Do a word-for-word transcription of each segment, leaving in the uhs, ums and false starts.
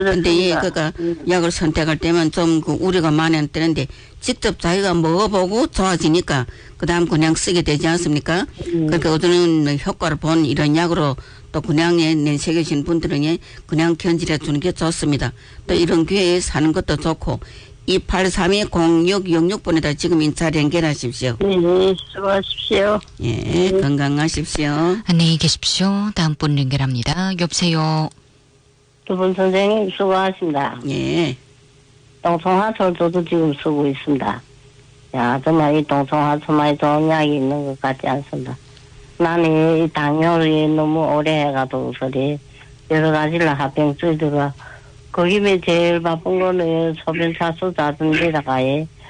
근데 예, 그러니까 약을 선택할 때면 좀 그 우려가 많았는데 직접 자기가 먹어보고 좋아지니까 그다음 그냥 쓰게 되지 않습니까? 음. 그러니까 어떤 효과를 본 이런 약으로 또 그냥에 내새겨진 분들은 예, 그냥 견질해 주는 게 좋습니다. 또 이런 기회에 사는 것도 좋고 이팔삼이 공육육육 번에다 지금 인차 연결하십시오. 네, 수고하십시오. 예, 네. 건강하십시오. 안녕히 계십시오. 다음 분 연결합니다. 여보세요. 두 분 선생님 수고하십니다. 예. 동성하초 저도 지금 쓰고 있습니다. 야, 정말 이 동성하초만이 좋은 약이 있는 것 같지 않습니다. 나는 이 당뇨를 너무 오래 해가지고 소리 여러 가지를 합병증들어 거기에 제일 바쁜 거는 소변차수 잦은 데다가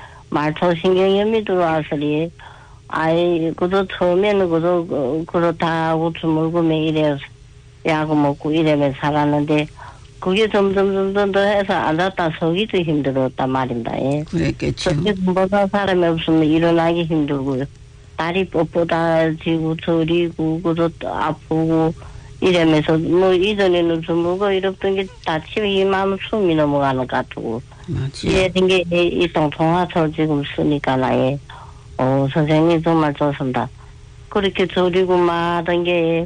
말초신경염이 들어와서리 아이 그저 처음에는 그저 그렇다고 주물구면 이래 약을 먹고 이러면 살았는데 그게 점점 점점 더 해서 앉았다 서기도 힘들었단 말입니다. 예. 그랬겠죠. 보다 사람이 없으면 일어나기 힘들고요. 다리 뻣뻣해지고 저리고 그저 아프고 이러면서 뭐 이전에는 주물고 이랬던 게 다치면 이만 숨이 넘어가는 것 같고. 맞지. 이런 게 이 동통화철 지금 쓰니까 나의 어 선생님 정말 좋습니다. 그렇게 저리고 마던 게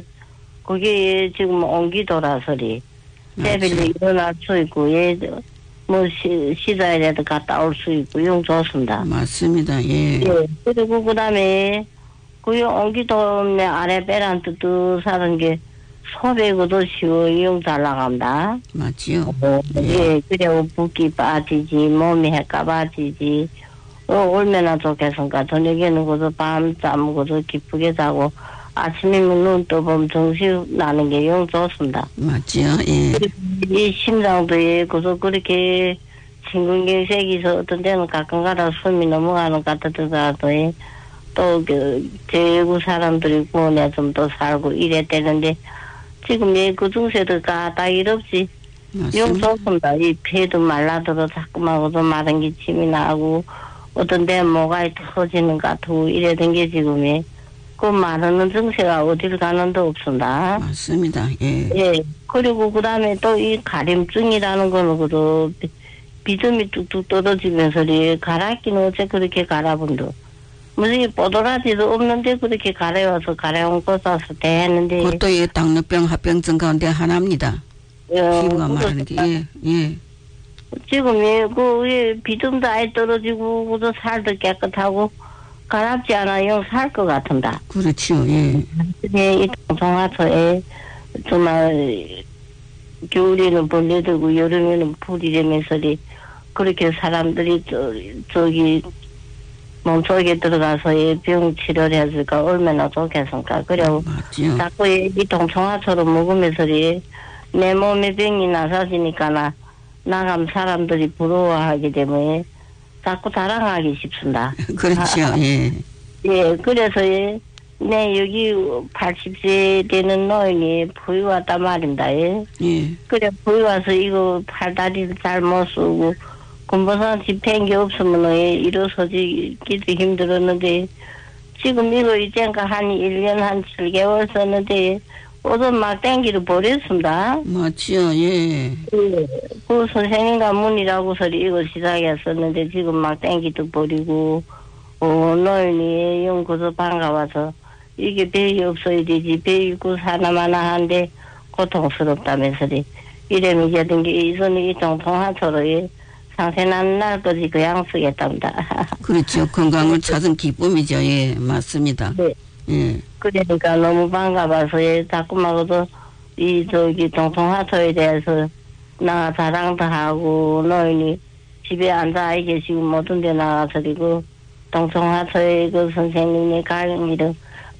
그게 지금 온기 돌아서리. 새벽에 일어날 수 있고, 예, 뭐, 시, 시자에라도 갔다 올 수 있고, 용 좋습니다. 맞습니다, 예. 예, 그리고 그 다음에, 그 온기도 아래 빼란 뜻도 사는 게, 소배고도 쉬워, 용 잘 나갑니다. 맞지요. 어, 예, 그리고 붓기 빠지지, 몸이 해가 빠지지, 어, 얼마나 좋겠습니까? 저녁에는 그저 밤잠 그저 기쁘게 자고, 아침이면 눈 떠보면 정신 나는 게 영 좋습니다. 맞지요, 예. 이 심장도 예, 그저 그렇게 심근경색이서 어떤 데는 가끔 가다 숨이 넘어가는 것 같더라도 예, 또 그, 대구 사람들이 구원에 좀 더 살고 이랬대는데 지금 예, 그 중세도 가다 일 없이 영 좋습니다. 이 폐도 말라들어 자꾸만 그저 마른 기침이 나고 어떤 데 뭐가 터지는 것 같고 이랬던 게 지금 예. 그 말하는 증세가 어딜 가는데 없습니다. 맞습니다. 예. 예. 그리고 그 다음에 또 이 가림증이라는 거는 그도 비듬이 뚝뚝 떨어지면서 가라끼는 어째 그렇게 갈아본다. 무슨 뽀드라지도 없는데 그렇게 가려워서 가려운 거 싸서 대했는데. 그것도 예, 당뇨병, 합병증 가운데 하나입니다. 예. 피부가 마르는 게, 예, 예. 지금 예, 그, 예, 비듬도 아예 떨어지고, 그도 살도 깨끗하고, 가랍지 않아요. 살 것 같은다. 그렇죠. 예. 예, 이 동성화초에 정말 겨울에는 벌레 들고 여름에는 불이 되면서리 그렇게 사람들이 저, 저기 몸속에 들어가서 병 치료를 해줄까 얼마나 좋겠습니까? 그리고 맞지요. 자꾸 이 동성화초를 먹으면서리 내 몸에 병이 나서지니까 나 나감 사람들이 부러워하게 되면 자꾸 자랑하기 싶습니다. 그렇죠. 예. 예, 그래서 예, 네 여기 팔십 세 되는 노인이 부위 왔단 말입니다. 예. 예. 그래 부위 와서 이거 팔다리를 잘 못 쓰고 군부상 집행기 없으면 예, 일어서지기도 힘들었는데 지금 이거 이제가 한 일 년 한 칠 개월 썼는데 오전 막 땡기를 버렸습니다. 맞지요. 예. 그, 그 선생님과 문이라고 소리 이거 시작했었는데 지금 막 땡기도 버리고 어, 노인이 연구소 반가워서 이게 배이 없어야 되지 배이 있고 하나마나 한데 고통스럽다면서리 이러면 이제 된게 이전에 이 동통화초로 상세난 날까지 그냥 쓰겠답니다. 그렇죠. 건강을 찾은 기쁨이죠. 예, 맞습니다. 네. 예. 그러니까 너무 반가워서 예, 자꾸만 이 저기 동통화초에 대해서 나 자랑도 하고 노인이 집에 앉아 계시고 모든 데 나가서 그리고 동통화초에 그 선생님이 강의를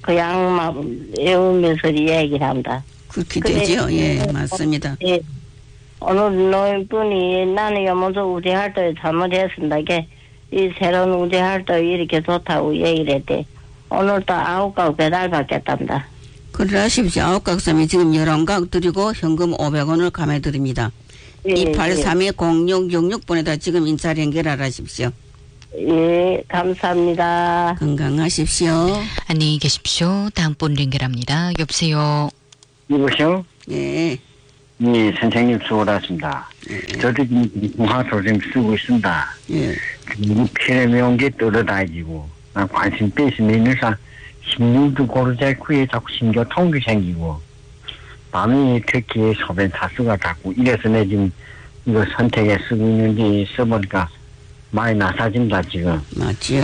그냥 외우면서 얘기를 합니다. 그렇게 되죠. 예, 맞습니다. 예. 오늘 노인분이 나는 먼저 우대활동에 잘못했습니다. 이게 이 새로운 우대활동이 이렇게 좋다고 얘기를 했대. 오늘 또 아홉 가구 배달 받겠답니다. 그래 하십시오. 아홉 각삼이 지금 열한 가구 드리고 현금 오백 원을 감해드립니다. 예, 이팔삼이 공육육육 번에다 지금 인차 연결하십시오. 예, 감사합니다. 건강하십시오. 안녕히 계십시오. 다음 분 연결합니다. 여보세요. 여보세요? 예. 예, 선생님 수고하셨습니다. 예. 저도 지금 공화서 좀 쓰고 있습니다. 예. 이 피레미온 게 떨어다니고, 관심 빼시면 심리도 고르지 후에 자꾸 심교통도 생기고, 밤에 특히 소변 다수가 자꾸 이래서 내 지금 이거 선택에 쓰고 있는데 써보니까 많이 나사진다, 지금. 맞지요.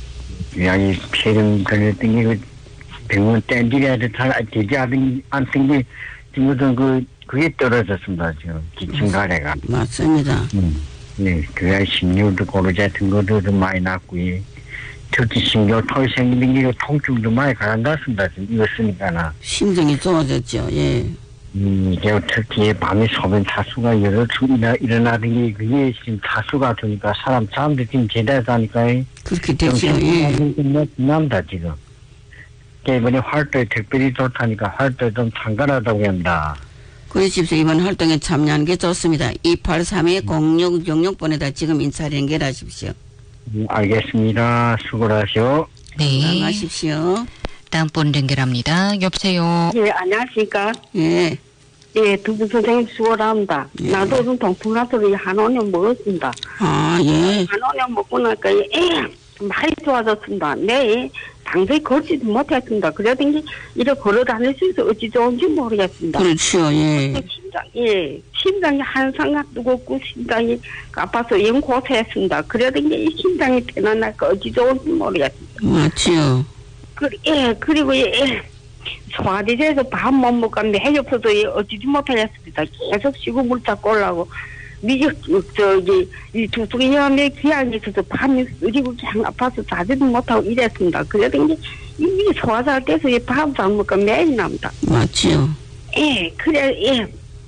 이 피렘 걸렸던 게 병원 땡기려야 되지 않던 게 지금은 그, 그게 떨어졌습니다, 지금. 기침가래가. 맞습니다. 음. 네, 그래야 심리도 고르지 같은 것도 좀 많이 났고, 예. 특히 심교통이 생기는 게 통증도 많이 가라앉았습니다, 지금 이거 쓰니까나. 심정이 좋아졌죠. 예. 음, 이게 특히 밤에 소변 다수가 여러 주 일어, 일어나는 게 그게 지금 다수가 되니까 사람, 사람들 지금 제대로 하니까. 그렇게 되죠. 예. 남다, 지금. 이번에 활동이 특별히 좋다니까 활동에 좀 참가하다고 합니다. 그러십시오. 이번 활동에 참여하는 게 좋습니다. 이팔삼 공육육육 번에다 지금 인사를 연결하십시오. 음, 알겠습니다. 수고하시오. 네. 건강하십시오. 다음 분 연결합니다. 여보세요. 예, 안녕하십니까. 예. 예, 두분 선생님 수고합니다. 예. 나도 좀 동풍라트를 한 오 년 먹었습니다. 아, 예. 한 오 년 먹고 나니까, 예, 많이 좋아졌습니다. 내 당장에 걷지도 못했습니다. 그래도 이제 이렇게 걸어 다닐 수 있어 어찌 좋은지 모르겠습니다. 그렇죠. 예. 심장, 예, 심장이 한상각 뜨겁고 심장이 아파서 영 고생했습니다. 그래도 이제 이 심장이 편안하니까 어찌 좋은지 모르겠습니다. 맞지요. 그, 예, 그리고 예, 소화제에서 밥 못 먹고 매일 없어서 예, 어찌지 못하겠습니다. 계속 쉬고 물 잡고 올라고. 미적, 저기, 이 두통염에 기한이 있어서 밤이 쓰리고 그냥 아파서 자지도 못하고 이랬습니다. 그래도 이제 이미 소화잘 돼서 밥도 안 먹고 매일 납니다. 맞지요. 예, 그래, 예.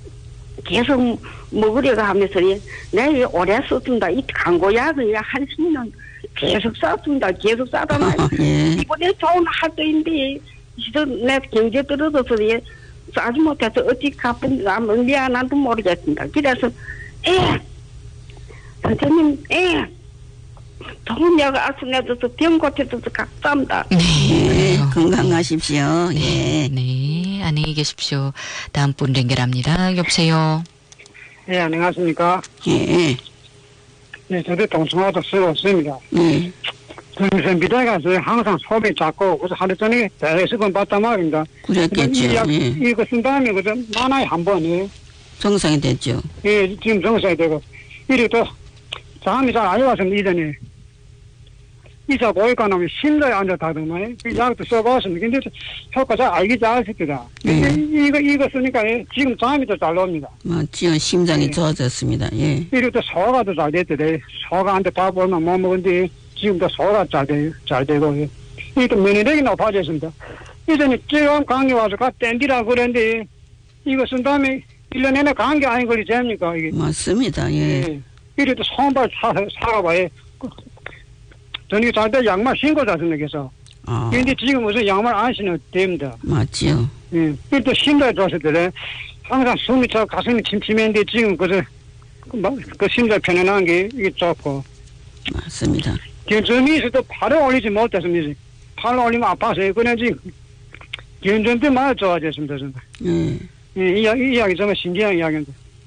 계속 먹으려고 하면서, 예. 내가 오래 썼습니다. 이 강고약을 한 십 년 계속 썼습니다. 계속 싸다 말이야. 예. 이번에 좋은 활동인데, 진짜 내 경제 떨어져서, 예. 싸지 못해서 어찌 갚은, 미안한도 모르겠습니다. 그래서, 예. 선생님, 예. 좋은 약 알려줘서 병 고쳐줘서 감사합니다. 네. 예. 건강하십시오. 예. 네. 안녕히 계십시오. 다음 분 연결합니다. 여보세요. 예, 안녕하십니까. 예. 예, 저도 동성화도 쓰고 있습니다. 예. 그래서 미대 가서 항상 소변이 작고, 그래서 하루 종일 대여섯 받단 말입니다. 그랬겠죠. 이 약, 예. 이거 쓴 다음에, 그죠? 만화에 한 번에, 정상이 됐죠. 예, 지금 정상이 되고, 이리 또, 잠이 잘 안 와서 이전에, 이사 보니까 나면 심도에 앉았다더만, 그 약도 써봤습니다. 근데 효과 잘 알기 잘했습니다. 근데 네. 이거, 이거 쓰니까 예, 지금 잠이 더 잘 옵니다. 맞지요. 심장이 예. 좋아졌습니다. 예. 이리 또 소화가 더 잘 됐대. 소화한테 밥 얼마 못 먹은데, 지금도 소화가 잘, 돼, 잘 되고, 예. 이게 또 면역력이 높아졌습니다. 이전에 찌감 감기 와서 가 땡기라고 그랬는데, 이거 쓴 다음에 일 년 내내 감기 안 걸리 됩니까, 이게? 맞습니다. 예. 예. 이리 또 손발 사, 사가봐요. 저녁에 잘 때 양말 신고 잤습니다, 그래서. 아. 근데 지금 무슨 양말 안 신어도 됩니다. 맞지요. 예. 이리 또 심장이 좋았을 항상 숨이 차, 가슴이 침침했는데, 지금 그저, 그, 막, 그 심장 편안한 게 이게 좋고. 맞습니다. 견점이 있어도 팔을 올리지 못했습니다. 팔을 올리면 아파서요. 그냥 지금 견점 때 많이 좋아졌습니다. 저는. 예. 예, 이, 이야기, 이 이야기 정말 신기한 이야기인데.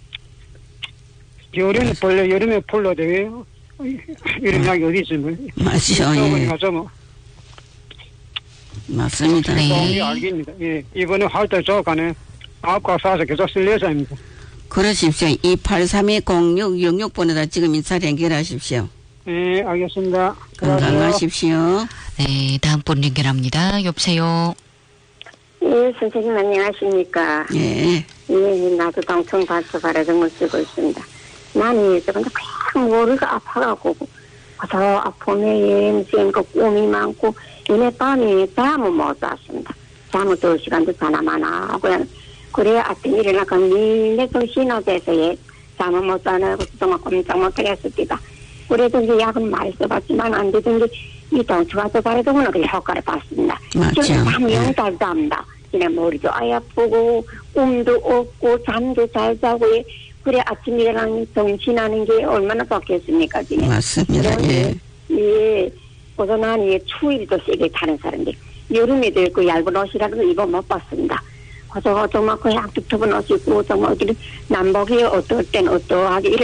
겨울에는 벌레, 여름에 풀로 되고요. 이런 이야기 어디 있습니까? 맞지요. 예. 그러니까 좀 맞습니다. 네. 도움이 알깁니다. 예, 이번에 활동 조간에 아홉과 사서 계속 쓸 예정입니다. 그러십시오. 이팔삼 공육육육 번에다 지금 인사를 연결하십시오. 예, 알겠습니다. 건강하십시오. 네. 다음 분 연결합니다. 여보세요. 예, 선생님 안녕하십니까. 예. 예, 나도 동청 발수 바라정을 쓰고 있습니다. 나는 저번에 그냥 머리가 아파가고, 그래서 아픔에 엠지엠고 꿈이 많고, 이내 밤에 잠을 못 잤습니다. 잠을 두 시간도 자나 마나 하고, 그래 아침 일어나서 니네 정신이 돼서 예, 잠을 못 자나, 그동안 꼼짝 못하겠습니다. 그래도 이제 약은 많이 써봤지만 안 되던데, 이 동청화도 바라정은 그 효과를 봤습니다. 맞죠. 지금 잠이 영 잘 잡니다. 그냥 머리도 아예 아프고 꿈도 없고 잠도 잘 자고 그래 아침 일어나면 정신하는 게 얼마나 좋겠습니까 지금. 맞습니다. 예. 예. 그래서 나는 추위도 세게 타는 사람인데 여름에도 있고 얇은 옷이라는 거 입어 못 봤습니다. 정말 정말 그 약득터분 어시고 정말 어디 남북이 어떨 땐 어떠하게